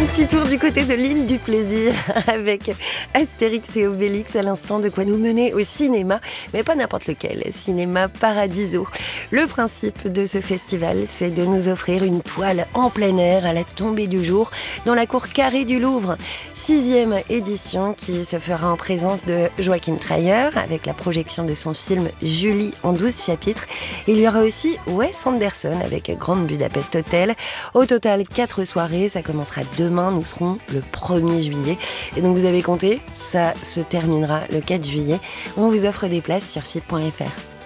Petit tour du côté de l'île du plaisir avec Astérix et Obélix à l'instant, de quoi nous mener au cinéma, mais pas n'importe lequel, Cinéma Paradiso. Le principe de ce festival, c'est de nous offrir une toile en plein air à la tombée du jour dans la cour carrée du Louvre. 6e édition qui se fera en présence de Joachim Trier avec la projection de son film Julie en 12 chapitres. Il y aura aussi Wes Anderson avec Grand Budapest Hotel. Au total, 4 soirées, ça commencera demain, nous serons le 1er juillet. Et donc vous avez compté, ça se terminera le 4 juillet. On vous offre des places sur FIP.fr.